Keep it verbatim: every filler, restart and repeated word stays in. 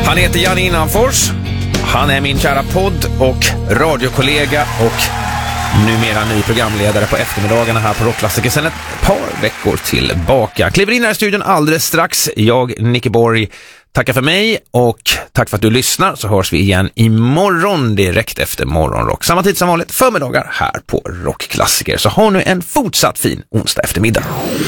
Han heter Janne Innanfors. Han är min kära podd- och radiokollega och numera ny programledare på eftermiddagarna här på Rockklassiker sedan ett par veckor tillbaka. Kliver in här i studion alldeles strax. Jag, Nicke Borg, tackar för mig och tack för att du lyssnar, så hörs vi igen imorgon direkt efter morgonrock. Samma tid som vanligt, förmiddagar här på Rockklassiker. Så ha nu en fortsatt fin onsdag eftermiddag.